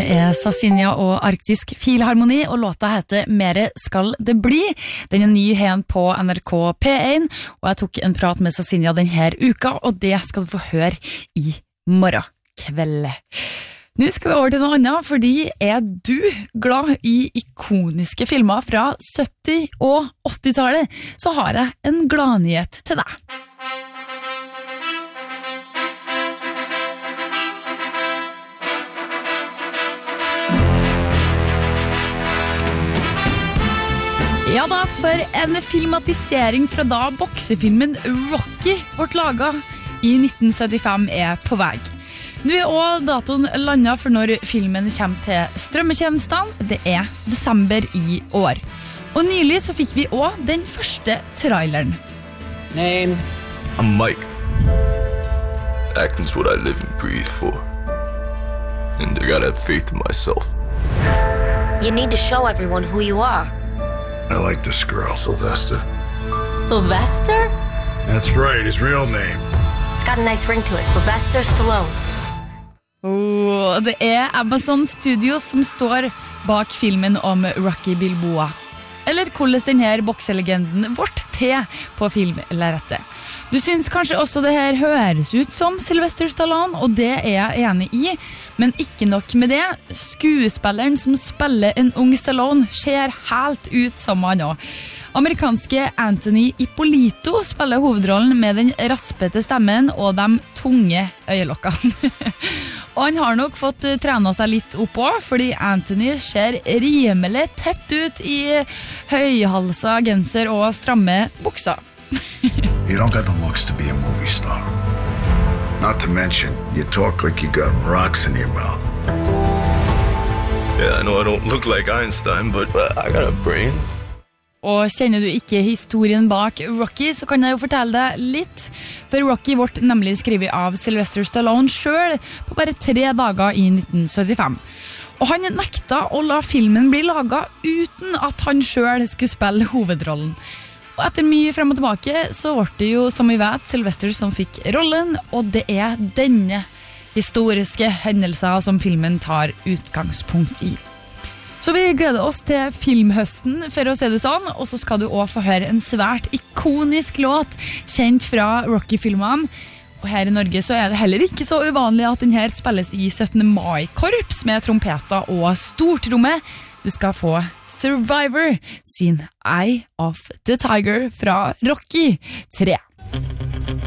Sassinia og Arktisk Filharmoni, og låta heter Mere skal det bli. Den ny hen på NRK P1, og jeg tok en prat med Sassinia denne uka, og det skal du få høre i morgen kveld. Nå skal vi over til noe annet, fordi du glad i ikoniske filmer fra 70- og 80-tallet, så har jeg en gladnyhet til deg. Ja da, for en filmatisering fra da boksefilmen Rocky ble laget i 1975 på vei. Nå også datoen landet for når filmen kommer til strømmetjenestene. Det desember i år. Og nylig så fikk vi også den første traileren. Name? I'm Mike. Acting's what I live and breathe for. And I gotta have faith in myself. You need to show everyone who you are. I like this girl, Sylvester. Sylvester? That's right, his real name. It's got a nice ring to it. Sylvester Stallone. Det Amazon Studios som står bak filmen om Rocky Balboa. Eller hvordan denne bokselegenden vårt til på filmlerretet. Du syns kanskje også det her høres ut som Sylvester Stallone, og det jeg enig i, men ikke nok med det. Skuespilleren som spiller en ung Stallone ser helt ut som han også. Amerikanske Anthony Ippolito spiller hovedrollen med den raspete stemmen og de tunge øyelokkene. Og han har nok fått trena seg litt opp også, fordi Anthony ser rimelig tett ut i høyhalsa genser og stramme bukser. You don't got the looks to be a movie star. Not to mention, you talk like you got rocks in your mouth. Yeah, I know I don't look like Einstein, but I got a brain. Og kjenner du ikke historien bak Rocky, så kan jeg jo fortelle deg litt. For Rocky ble nemlig skrevet av Sylvester Stallone selv på bare 3 dager i 1975. Og han nekta å la filmen bli laget uten at han selv skulle spille hovedrollen. Og etter mye frem og tilbake så ble det jo, som vi vet, Sylvester som fikk rollen, og det denne historiske hendelsen som filmen tar utgangspunkt i. Så vi gleder oss til filmhøsten, for å se det sånn, og så skal du også få høre en svært ikonisk låt, kjent fra Rocky-filmene. Og her i Norge så det heller ikke så uvanlig at den her spilles i 17. mai-korps med trompeter og stortromme. Du skal få Survivor sin Eye of the Tiger fra Rocky 3.